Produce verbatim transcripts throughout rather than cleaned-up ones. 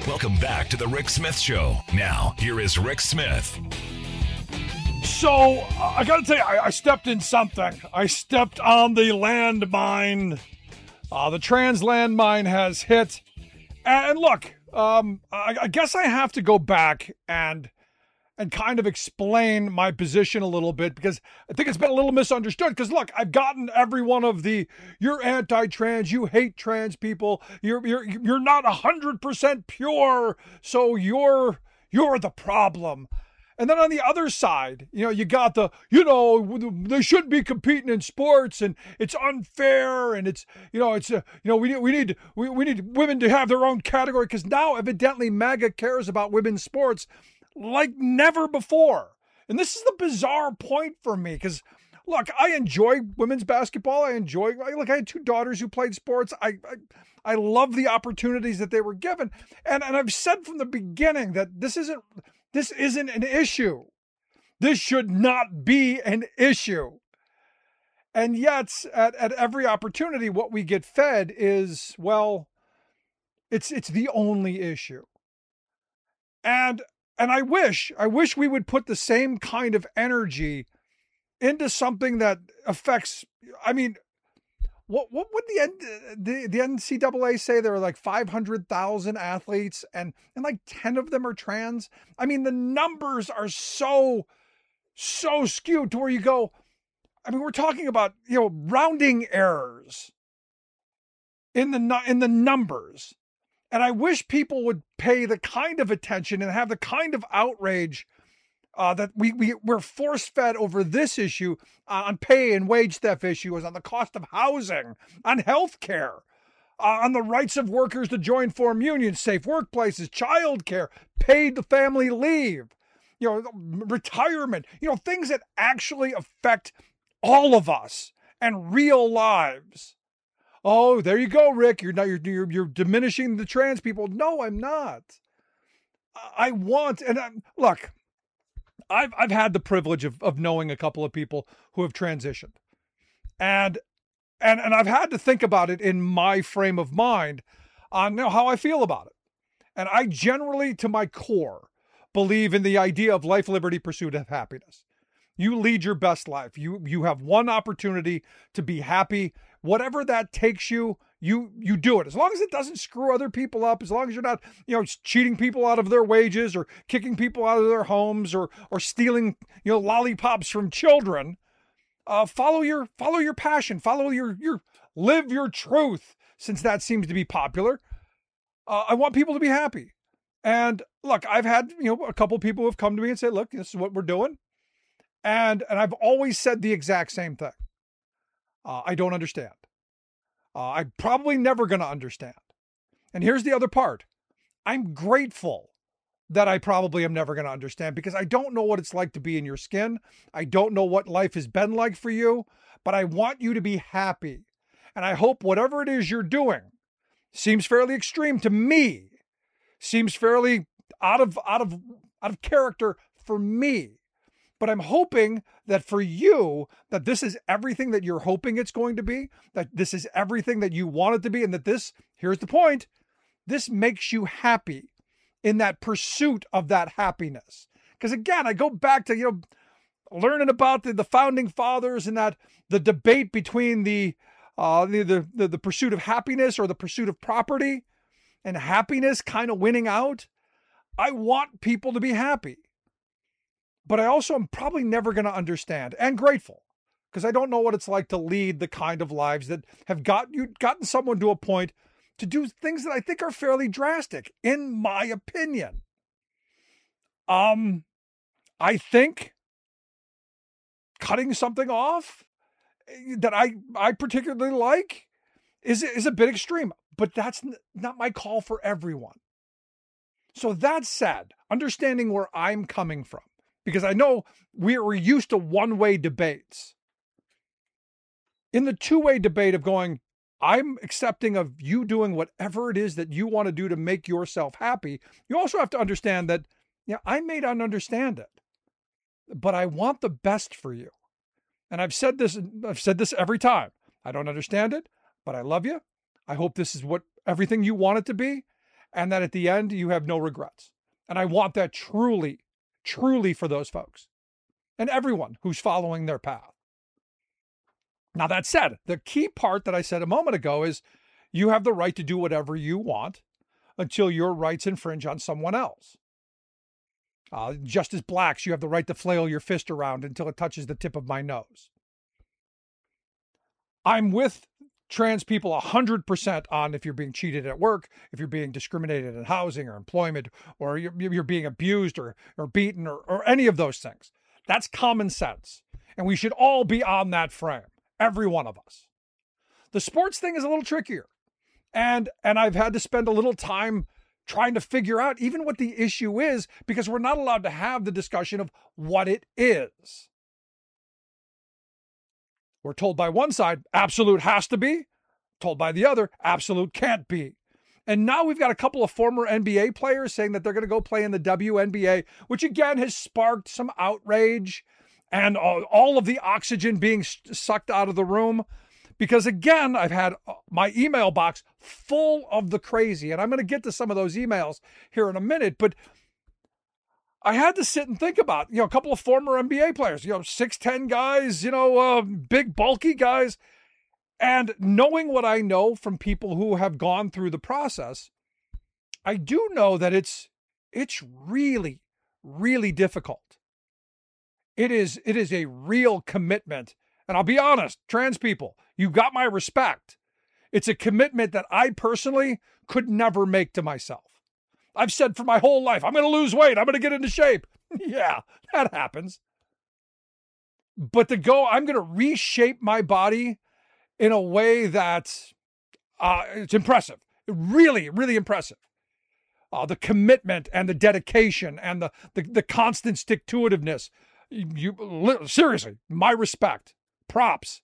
Welcome back to the Rick Smith Show. Now, here is Rick Smith. So, uh, I gotta tell you, I, I stepped in something. I stepped on the landmine. Uh, the trans landmine has hit. And look, um, I, I guess I have to go back and and kind of explain my position a little bit, because I think it's been a little misunderstood. Because look, I've gotten every one of the, you're anti-trans, you hate trans people, you're you're you're not one hundred percent pure, so you're you're the problem. And then on the other side, you know, you got the, you know, they shouldn't be competing in sports, and it's unfair, and it's, you know, it's, uh, you know, we need, we need, we, we need women to have their own category, because now evidently MAGA cares about women's sports like never before. And this is the bizarre point for me, because look, I enjoy women's basketball. I enjoy, look, I had two daughters who played sports. I, I, I love the opportunities that they were given. And, and I've said from the beginning that this isn't, This isn't an issue. This should not be an issue. And yet, at, at every opportunity, what we get fed is, well, it's it's the only issue. And and I wish, I wish we would put the same kind of energy into something that affects, I mean, what what would the the, the N C double A say? There are like five hundred thousand athletes, and, and like ten of them are trans. I mean, the numbers are so, so skewed to where you go, I mean, we're talking about, you know, rounding errors in the, in the numbers. And I wish people would pay the kind of attention and have the kind of outrage Uh, that we, we, we're force-fed over this issue, uh, on pay and wage theft issues, on the cost of housing, on health care, uh, on the rights of workers to join form unions, safe workplaces, child care, paid family leave, you know, retirement, you know, things that actually affect all of us and real lives. Oh, there you go, Rick. You're not, you're, you're, you're diminishing the trans people. No, I'm not. I want, and I'm, look, I've I've had the privilege of, of knowing a couple of people who have transitioned, and and and I've had to think about it in my frame of mind on, you know, how I feel about it. And I generally, to my core, believe in the idea of life, liberty, pursuit of happiness. You lead your best life. You you have one opportunity to be happy. Whatever that takes you, you you do it. As long as it doesn't screw other people up, as long as you're not, you know, cheating people out of their wages or kicking people out of their homes or or stealing, you know, lollipops from children. Uh, follow your follow your passion. Follow your your live your truth, since that seems to be popular. Uh, I want people to be happy. And look, I've had, you know, a couple of people who have come to me and said, look, this is what we're doing. And and I've always said the exact same thing. Uh, I don't understand. Uh, I'm probably never going to understand. And here's the other part. I'm grateful that I probably am never going to understand, because I don't know what it's like to be in your skin. I don't know what life has been like for you, but I want you to be happy. And I hope whatever it is you're doing seems fairly extreme to me, seems fairly out of, out of, out of character for me. But I'm hoping that for you, that this is everything that you're hoping it's going to be, that this is everything that you want it to be, and that this, here's the point, this makes you happy in that pursuit of that happiness. Because again, I go back to, you know, learning about the, the founding fathers, and that the debate between the, uh, the, the, the, the pursuit of happiness or the pursuit of property, and happiness kind of winning out. I want people to be happy. But I also am probably never going to understand, and grateful, because I don't know what it's like to lead the kind of lives that have got you gotten someone to a point to do things that I think are fairly drastic, in my opinion. Um, I think cutting something off that I, I particularly like is, is a bit extreme, but that's not my call for everyone. So that said, understanding where I'm coming from, because I know we're used to one-way debates. In the two-way debate of going, I'm accepting of you doing whatever it is that you want to do to make yourself happy, you also have to understand that, yeah, I may not understand it, but I want the best for you. And I've said this, I've said this every time. I don't understand it, but I love you. I hope this is what everything you want it to be. and that at the end you have no regrets. And I want that truly, truly for those folks and everyone who's following their path. Now, that said, the key part that I said a moment ago is you have the right to do whatever you want until your rights infringe on someone else. Uh, just as blacks, you have the right to flail your fist around until it touches the tip of my nose. I'm with trans people one hundred percent on if you're being cheated at work, if you're being discriminated in housing or employment, or you're, you're being abused or, or beaten or, or any of those things. That's common sense. And we should all be on that frame, every one of us. The sports thing is a little trickier. And, and I've had to spend a little time trying to figure out even what the issue is, because we're not allowed to have the discussion of what it is. We're told by one side, absolute has to be. Told by the other, absolute can't be. And now we've got a couple of former N B A players saying that they're going to go play in the W N B A, which again has sparked some outrage and all of the oxygen being sucked out of the room. Because again, I've had my email box full of the crazy, and I'm going to get to some of those emails here in a minute, but I had to sit and think about, you know, a couple of former N B A players, you know, six ten guys, you know, uh, big, bulky guys. And knowing what I know from people who have gone through the process, I do know that it's it's really, really difficult. It is, it is a real commitment. And I'll be honest, trans people, you got my respect. It's a commitment that I personally could never make to myself. I've said for my whole life, I'm going to lose weight. I'm going to get into shape. Yeah, that happens. But to go, I'm going to reshape my body in a way that uh, it's impressive. Really, really impressive. Uh, the commitment and the dedication and the, the, the constant stick-to-itiveness. You, seriously, my respect. Props.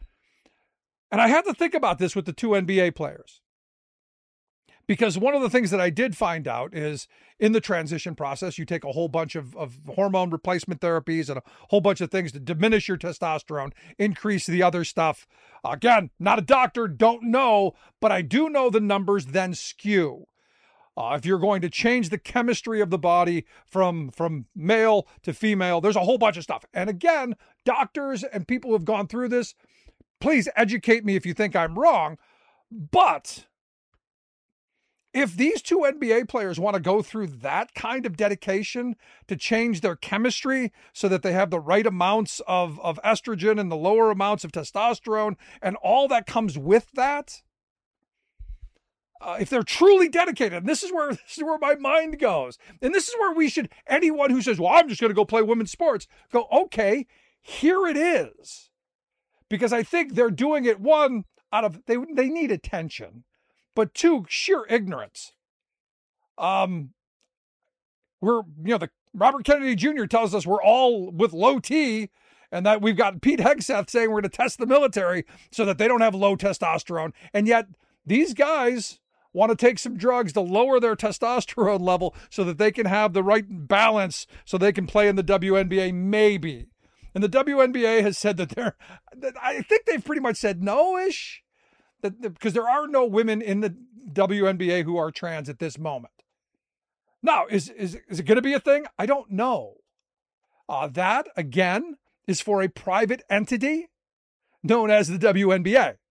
And I had to think about this with the two N B A players. Because one of the things that I did find out is in the transition process, you take a whole bunch of, of hormone replacement therapies and a whole bunch of things to diminish your testosterone, increase the other stuff. Again, not a doctor, don't know, but I do know the numbers then skew. Uh, if you're going to change the chemistry of the body from, from male to female, there's a whole bunch of stuff. And again, doctors and people who have gone through this, please educate me if you think I'm wrong. But if these two N B A players want to go through that kind of dedication to change their chemistry so that they have the right amounts of, of estrogen and the lower amounts of testosterone and all that comes with that, uh, if they're truly dedicated, and this is where this is where my mind goes, and this is where we should, anyone who says, well, I'm just going to go play women's sports, go, okay, here it is. Because I think they're doing it, one, out of, they they need attention. But two, sheer ignorance. Um, we're, you know, the Robert Kennedy Junior tells us we're all with low T, and that we've got Pete Hegseth saying we're going to test the military so that they don't have low testosterone. And yet these guys want to take some drugs to lower their testosterone level so that they can have the right balance so they can play in the W N B A, maybe. And the W N B A has said that they're, that I think they've pretty much said no-ish. Because there are no women in the W N B A who are trans at this moment. Now, is, is, is it going to be a thing? I don't know. Uh, that, again, is for a private entity known as the W N B A.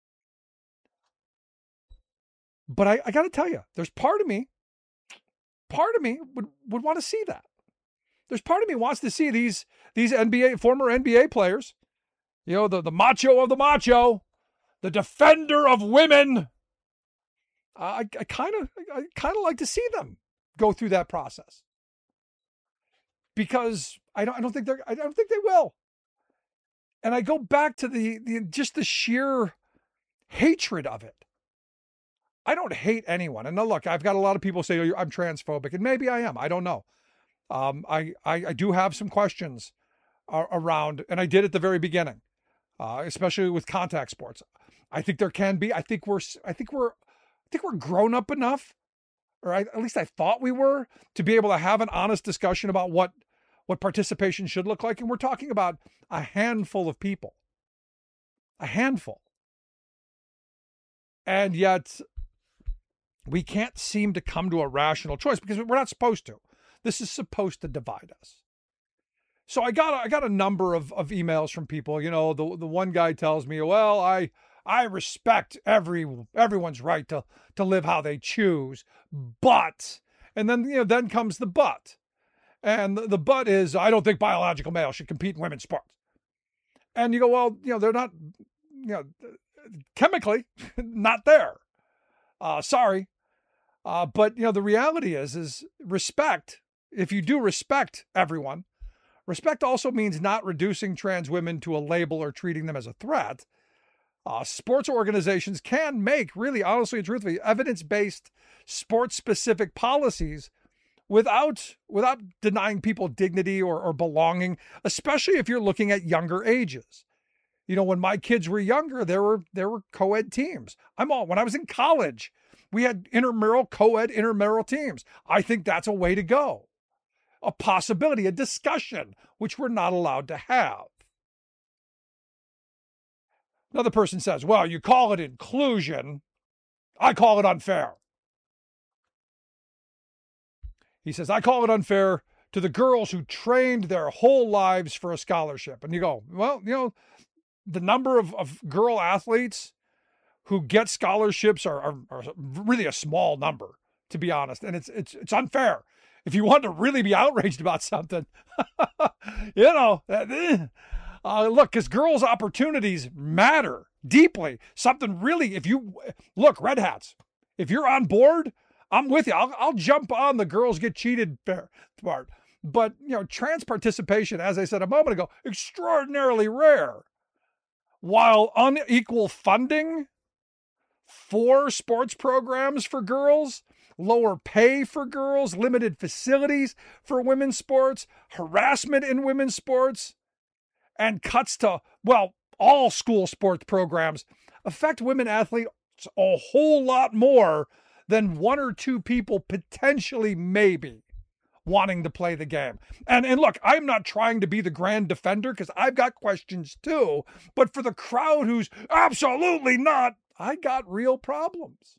But I, I got to tell you, there's part of me, part of me would, would want to see that. There's part of me wants to see these, these N B A, former N B A players, you know, the, the macho of the macho, the defender of women. I, I kind of, I kind of like to see them go through that process, because I don't, I don't think they're, I don't think they will. And I go back to the, the just the sheer hatred of it. I don't hate anyone. And now look, I've got a lot of people say, oh, I'm transphobic, and maybe I am. I don't know. Um, I, I, I do have some questions uh, around, and I did at the very beginning, uh, especially with contact sports. I think there can be. I think we're. I think we're. I think we're grown up enough, or I, at least I thought we were, to be able to have an honest discussion about what what participation should look like. And we're talking about a handful of people, a handful, and yet we can't seem to come to a rational choice because we're not supposed to. This is supposed to divide us. So I got I got a number of, of emails from people. You know, the the one guy tells me, well, I I respect every everyone's right to to live how they choose, but, and then you know then comes the but, and the, the but is I don't think biological males should compete in women's sports. And you go, well, you know, they're not, you know, chemically not there. Uh, sorry, uh, but you know the reality is is respect. If you do respect everyone. Respect also means not reducing trans women to a label or treating them as a threat. Uh, sports organizations can make, really, honestly and truthfully, evidence-based, sports-specific policies without without denying people dignity or, or belonging, especially if you're looking at younger ages. You know, when my kids were younger, there were there were co-ed teams. I'm all when I was in college, we had intramural, co-ed, intramural teams. I think that's a way to go. A possibility, a discussion, which we're not allowed to have. Another person says, well, you call it inclusion. I call it unfair. He says, I call it unfair to the girls who trained their whole lives for a scholarship. And you go, well, you know, the number of, of girl athletes who get scholarships are, are, are really a small number, to be honest. And it's it's it's unfair. If you want to really be outraged about something, you know, uh, look, because girls' opportunities matter deeply. Something really, if you, look, Red Hats, if you're on board, I'm with you. I'll, I'll jump on the girls get cheated part. But, you know, trans participation, as I said a moment ago, extraordinarily rare. While unequal funding for sports programs for girls, lower pay for girls, limited facilities for women's sports, harassment in women's sports, and cuts to, well, all school sports programs affect women athletes a whole lot more than one or two people potentially maybe wanting to play the game. And, and look, I'm not trying to be the grand defender because I've got questions too, but for the crowd who's absolutely not, I got real problems.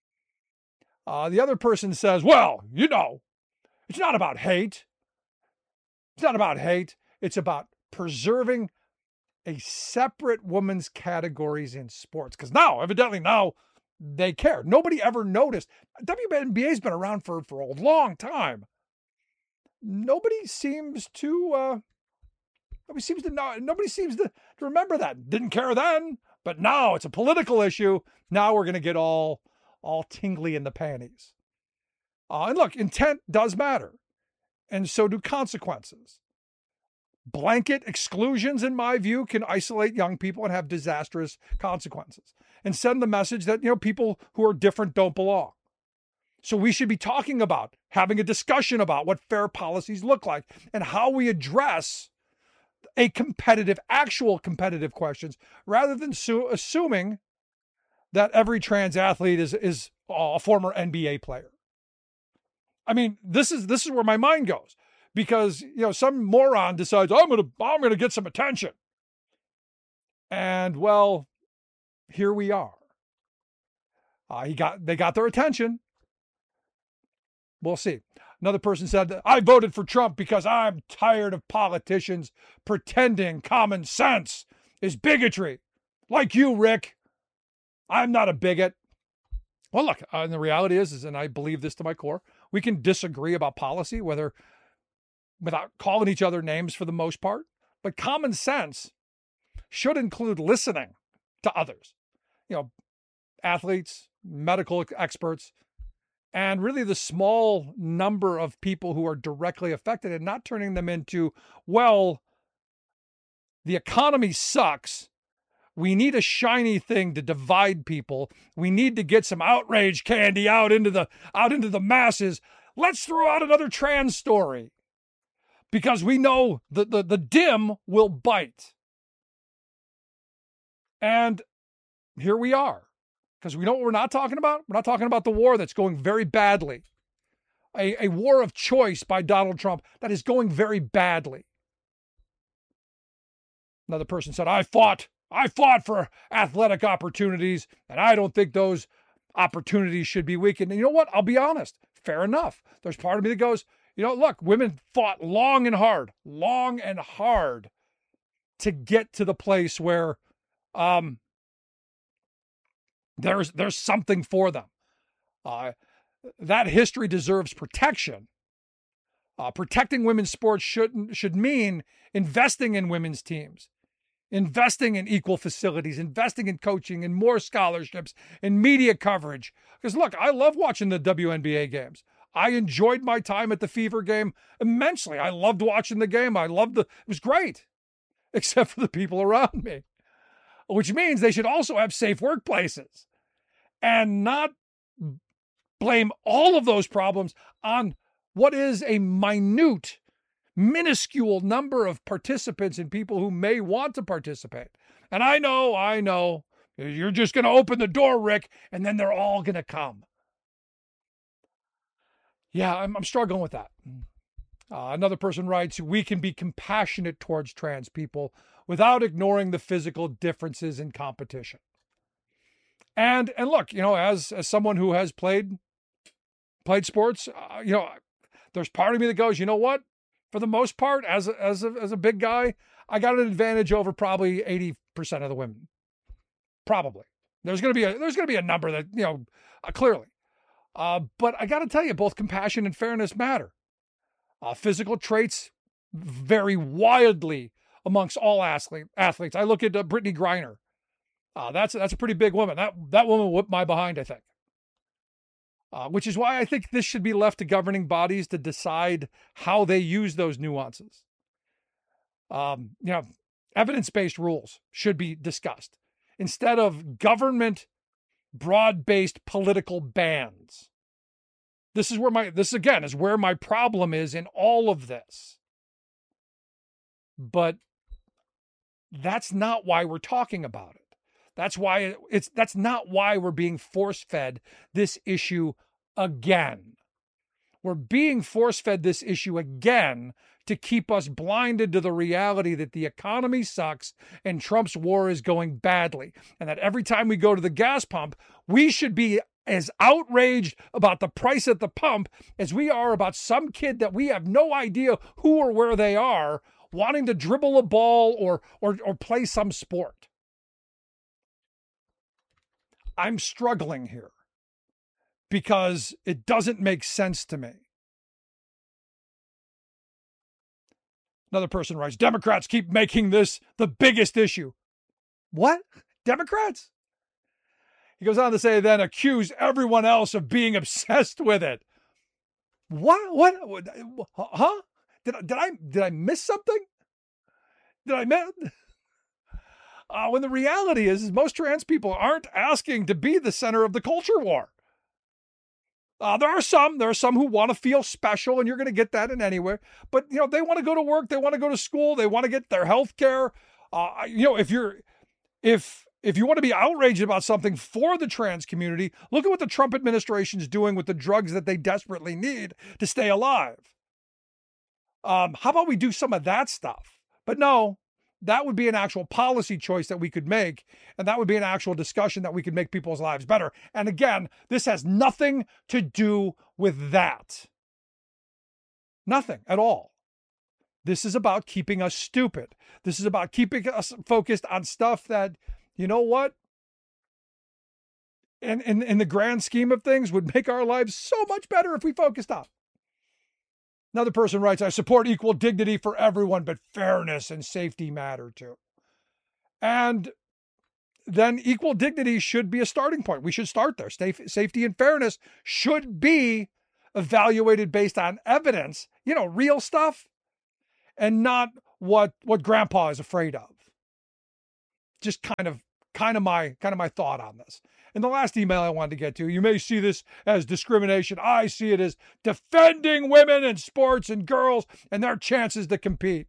Uh, the other person says, well, you know, it's not about hate. It's not about hate. It's about preserving a separate women's categories in sports. Because now, evidently now, they care. Nobody ever noticed. W N B A has been around for, for a long time. Nobody seems to, uh, nobody seems to know, nobody seems to, to remember that. Didn't care then, but now it's a political issue. Now we're going to get all all tingly in the panties. Uh, and look, intent does matter. And so do consequences. Blanket exclusions, in my view, can isolate young people and have disastrous consequences and send the message that, you know, people who are different don't belong. So we should be talking about, having a discussion about what fair policies look like and how we address a competitive, actual competitive questions, rather than su- assuming that every trans athlete is is a former N B A player. I mean, this is this is where my mind goes, because you know some moron decides I'm gonna I'm gonna get some attention, and well, here we are. Uh, he got they got their attention. We'll see. Another person said, I voted for Trump because I'm tired of politicians pretending common sense is bigotry. Like you, Rick. I'm not a bigot. Well, look, uh, and the reality is, is, and I believe this to my core, we can disagree about policy, whether without calling each other names for the most part, but common sense should include listening to others, you know, athletes, medical experts, and really the small number of people who are directly affected, and not turning them into, well, the economy sucks. We need a shiny thing to divide people. We need to get some outrage candy out into the out into the masses. Let's throw out another trans story, because we know the, the, the dim will bite. And here we are. Because we know what we're not talking about? We're not talking about the war that's going very badly. A, a war of choice by Donald Trump that is going very badly. Another person said, I fought, I fought for athletic opportunities, and I don't think those opportunities should be weakened. And you know what? I'll be honest. Fair enough. There's part of me that goes, you know, look, women fought long and hard, long and hard to get to the place where um, there's there's something for them. Uh, that history deserves protection. Uh, protecting women's sports should should mean investing in women's teams, investing in equal facilities, investing in coaching and more scholarships and media coverage. Because look, I love watching the W N B A games. I enjoyed my time at the Fever game immensely. I loved watching the game. I loved the, it was great, except for the people around me, which means they should also have safe workplaces and not blame all of those problems on what is a minute, minuscule number of participants and people who may want to participate. And I know, I know, you're just going to open the door, Rick, and then they're all going to come. Yeah, I'm, I'm struggling with that. Uh, another person writes, we can be compassionate towards trans people without ignoring the physical differences in competition. And and look, you know, as as someone who has played played sports, uh, you know, there's part of me that goes, you know what? For the most part, as a, as a, as a big guy, I got an advantage over probably eighty percent of the women. Probably. There's going to be a there's going to be a number that, you know, uh, clearly. Uh, but I got to tell you, both compassion and fairness matter. Uh, physical traits vary wildly amongst all athlete, athletes. I look at uh, Brittany Griner. Uh, that's that's a pretty big woman. That that woman whipped my behind, I think. Uh, which is why I think this should be left to governing bodies to decide how they use those nuances. Um, you know, evidence-based rules should be discussed instead of government broad-based political bans. This is where my, this again is where my problem is in all of this. But that's not why we're talking about it. That's why it's, that's not why we're being force-fed this issue again. We're being force-fed this issue again to keep us blinded to the reality that the economy sucks and Trump's war is going badly. And that every time we go to the gas pump, we should be as outraged about the price at the pump as we are about some kid that we have no idea who or where they are wanting to dribble a ball or or, or play some sport. I'm struggling here because it doesn't make sense to me. Another person writes, Democrats keep making this the biggest issue. What? Democrats? He goes on to say, then accuse everyone else of being obsessed with it. What? What? Huh? Did, did I did I miss something? Did I miss? Uh, when the reality is, is most trans people aren't asking to be the center of the culture war. Uh, there are some, there are some who want to feel special, and you're going to get that in anywhere. But, you know, they want to go to work. They want to go to school. They want to get their health care. Uh, you know, if you're, if, if you want to be outraged about something for the trans community, look at what the Trump administration is doing with the drugs that they desperately need to stay alive. Um, how about we do some of that stuff? But no, that would be an actual policy choice that we could make. And that would be an actual discussion that we could make people's lives better. And again, this has nothing to do with that. Nothing at all. This is about keeping us stupid. This is about keeping us focused on stuff that, you know what? In, in, in the grand scheme of things would make our lives so much better if we focused on. Another person writes, I support equal dignity for everyone, but fairness and safety matter too. And then equal dignity should be a starting point. We should start there. Safety and fairness should be evaluated based on evidence, you know, real stuff, and not what, what grandpa is afraid of. Just kind of, kind of my, kind of my thought on this. And the last email I wanted to get to, you may see this as discrimination. I see it as defending women in sports and girls and their chances to compete.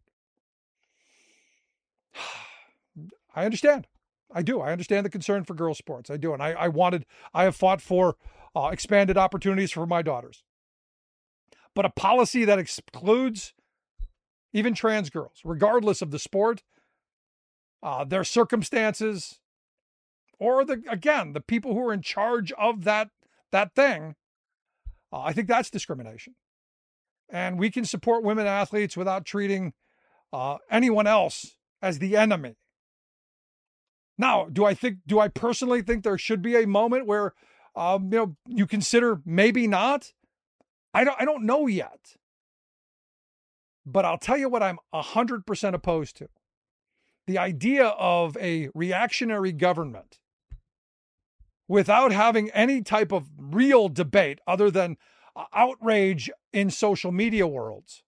I understand. I do. I understand the concern for girls' sports. I do. And I, I wanted, I have fought for uh, expanded opportunities for my daughters. But a policy that excludes even trans girls, regardless of the sport, uh, their circumstances, or the again the people who are in charge of that that thing, uh, I think that's discrimination. And we can support women athletes without treating uh, anyone else as the enemy. Now, do I think? Do I personally think there should be a moment where um, you know you consider maybe not? I don't. I don't know yet. But I'll tell you what I'm one hundred percent opposed to. The idea of a reactionary government without having any type of real debate other than outrage in social media worlds,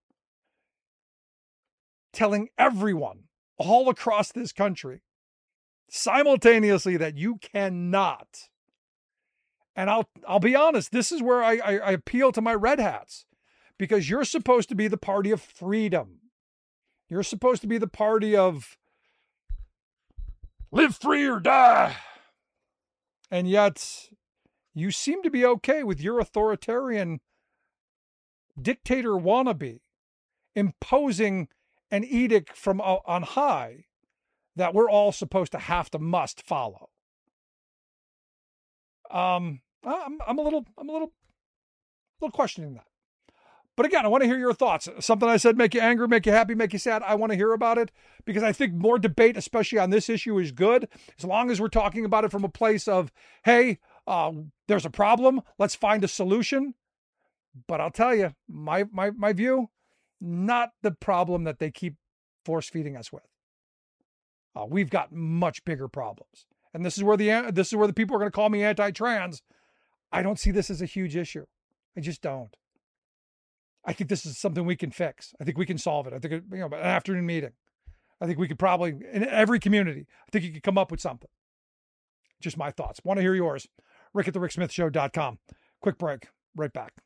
telling everyone all across this country simultaneously that you cannot. And I'll I'll be honest, this is where I, I, I appeal to my red hats, because you're supposed to be the party of freedom. You're supposed to be the party of live free or die. And yet you seem to be okay with your authoritarian dictator wannabe imposing an edict from on high that we're all supposed to have to must follow. Um, I'm, I'm a little, I'm a little, little questioning that. But again, I want to hear your thoughts. Something I said make you angry, make you happy, make you sad. I want to hear about it, because I think more debate, especially on this issue, is good. As long as we're talking about it from a place of, hey, uh, there's a problem, let's find a solution. But I'll tell you, my my my view, not the problem that they keep force feeding us with. Uh, we've got much bigger problems, and this is where the this is where the people are going to call me anti-trans. I don't see this as a huge issue. I just don't. I think this is something we can fix. I think we can solve it. I think, you know, an afternoon meeting. I think we could probably, in every community, I think you could come up with something. Just my thoughts. Want to hear yours. Rick at the Rick Smith Show dot com. Quick break. Right back.